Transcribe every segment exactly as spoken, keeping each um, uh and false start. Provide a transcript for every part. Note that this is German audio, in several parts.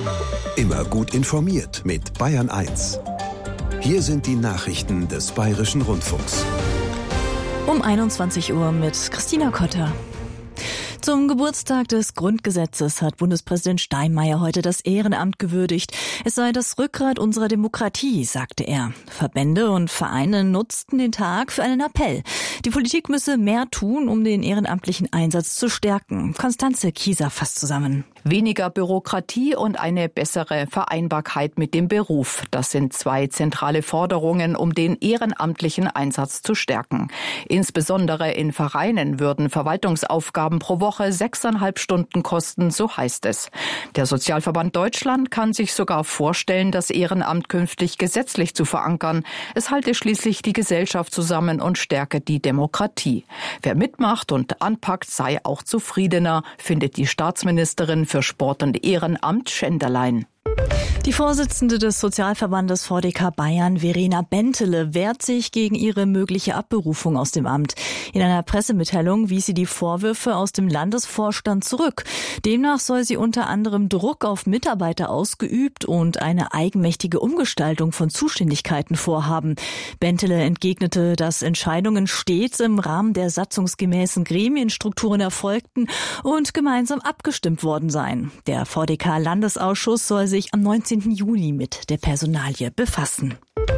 Immer gut informiert mit Bayern eins. Hier sind die Nachrichten des Bayerischen Rundfunks. Um einundzwanzig Uhr mit Christina Kotter. Zum Geburtstag des Grundgesetzes hat Bundespräsident Steinmeier heute das Ehrenamt gewürdigt. Es sei das Rückgrat unserer Demokratie, sagte er. Verbände und Vereine nutzten den Tag für einen Appell. Die Politik müsse mehr tun, um den ehrenamtlichen Einsatz zu stärken. Konstanze Kieser fasst zusammen. Weniger Bürokratie und eine bessere Vereinbarkeit mit dem Beruf. Das sind zwei zentrale Forderungen, um den ehrenamtlichen Einsatz zu stärken. Insbesondere in Vereinen würden Verwaltungsaufgaben pro Woche sechseinhalb Stunden kosten, so heißt es. Der Sozialverband Deutschland kann sich sogar vorstellen, das Ehrenamt künftig gesetzlich zu verankern. Es halte schließlich die Gesellschaft zusammen und stärke die Demokratie. Wer mitmacht und anpackt, sei auch zufriedener, findet die Staatsministerin für Sport und Ehrenamt Schenderlein. Die Vorsitzende des Sozialverbandes V D K Bayern, Verena Bentele, wehrt sich gegen ihre mögliche Abberufung aus dem Amt. In einer Pressemitteilung wies sie die Vorwürfe aus dem Landesvorstand zurück. Demnach soll sie unter anderem Druck auf Mitarbeiter ausgeübt und eine eigenmächtige Umgestaltung von Zuständigkeiten vorhaben. Bentele entgegnete, dass Entscheidungen stets im Rahmen der satzungsgemäßen Gremienstrukturen erfolgten und gemeinsam abgestimmt worden seien. Der V D K-Landesausschuss soll sich am neunzehnten Juni mit der Personalie befassen.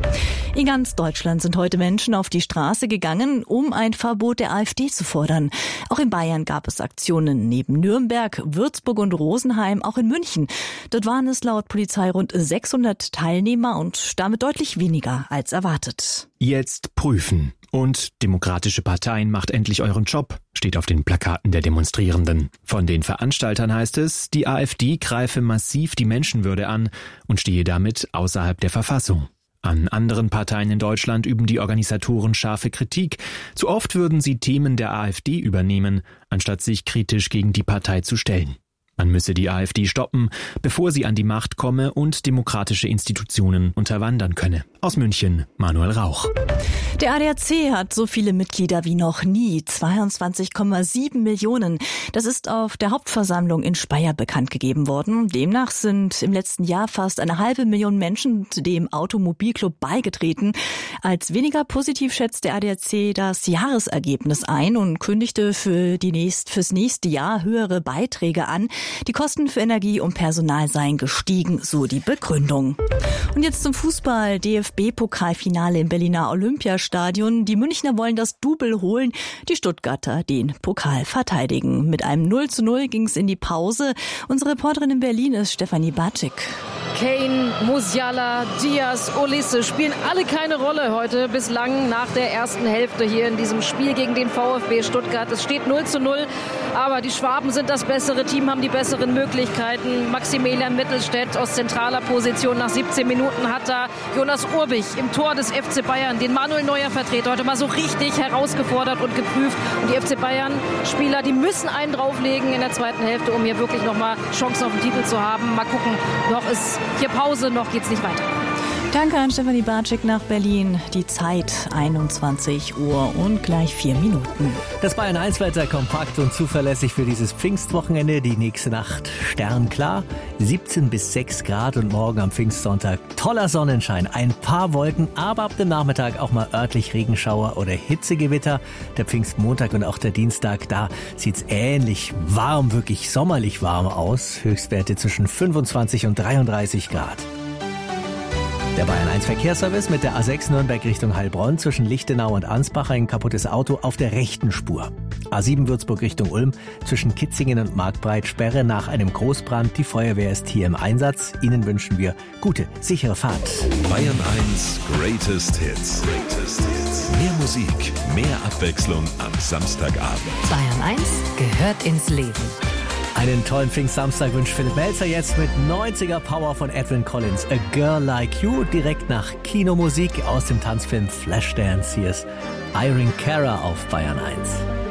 In ganz Deutschland sind heute Menschen auf die Straße gegangen, um ein Verbot der AfD zu fordern. Auch in Bayern gab es Aktionen neben Nürnberg, Würzburg und Rosenheim, auch in München. Dort waren es laut Polizei rund sechshundert Teilnehmer und damit deutlich weniger als erwartet. Jetzt prüfen. Und Demokratische Parteien macht endlich euren Job, steht auf den Plakaten der Demonstrierenden. Von den Veranstaltern heißt es, die AfD greife massiv die Menschenwürde an und stehe damit außerhalb der Verfassung. An anderen Parteien in Deutschland üben die Organisatoren scharfe Kritik. Zu oft würden sie Themen der AfD übernehmen, anstatt sich kritisch gegen die Partei zu stellen. Man müsse die AfD stoppen, bevor sie an die Macht komme und demokratische Institutionen unterwandern könne. Aus München, Manuel Rauch. Der A D A C hat so viele Mitglieder wie noch nie, zweiundzwanzig Komma sieben Millionen. Das ist auf der Hauptversammlung in Speyer bekannt gegeben worden. Demnach sind im letzten Jahr fast eine halbe Million Menschen dem Automobilclub beigetreten. Als weniger positiv schätzt der A D A C das Jahresergebnis ein und kündigte für die nächst, fürs nächste Jahr höhere Beiträge an. Die Kosten für Energie und Personal seien gestiegen, so die Begründung. Und jetzt zum Fußball. D F B-Pokalfinale im Berliner Olympiastadion. Die Münchner wollen das Double holen, die Stuttgarter den Pokal verteidigen. Mit einem null zu null ging es in die Pause. Unsere Reporterin in Berlin ist Stefanie Bartschik. Kane, Musiala, Diaz, Olise spielen alle keine Rolle heute bislang nach der ersten Hälfte hier in diesem Spiel gegen den VfB Stuttgart. Es steht null zu null, aber die Schwaben sind das bessere Team, haben die besseren Möglichkeiten. Maximilian Mittelstädt aus zentraler Position nach siebzehn Minuten hat da Jonas Urbich im Tor des F C Bayern, den Manuel Neuer Vertreter, heute mal so richtig herausgefordert und geprüft. Und die F C Bayern-Spieler, die müssen einen drauflegen in der zweiten Hälfte, um hier wirklich nochmal Chancen auf den Titel zu haben. Mal gucken, noch ist hier Pause, noch geht's nicht weiter. Danke an Stefanie Bartschik nach Berlin. Die Zeit einundzwanzig Uhr und gleich vier Minuten. Das Bayern eins Wetter kompakt und zuverlässig für dieses Pfingstwochenende. Die nächste Nacht sternklar, siebzehn bis sechs Grad und morgen am Pfingstsonntag toller Sonnenschein. Ein paar Wolken, aber ab dem Nachmittag auch mal örtlich Regenschauer oder Hitzegewitter. Der Pfingstmontag und auch der Dienstag, da sieht's ähnlich warm, wirklich sommerlich warm aus. Höchstwerte zwischen fünfundzwanzig und dreiunddreißig Grad. Der Bayern eins Verkehrsservice mit der A sechs Nürnberg Richtung Heilbronn zwischen Lichtenau und Ansbach ein kaputtes Auto auf der rechten Spur. A sieben Würzburg Richtung Ulm zwischen Kitzingen und Marktbreit Sperre nach einem Großbrand. Die Feuerwehr ist hier im Einsatz. Ihnen wünschen wir gute, sichere Fahrt. Bayern eins Greatest Hits. Greatest Hits. Mehr Musik, mehr Abwechslung am Samstagabend. Bayern eins gehört ins Leben. Einen tollen Pfingstsamstag wünscht Philipp Melzer jetzt mit neunziger Power von Edwin Collins. A Girl Like You, direkt nach Kinomusik aus dem Tanzfilm Flashdance. Hier ist Irene Cara auf Bayern eins.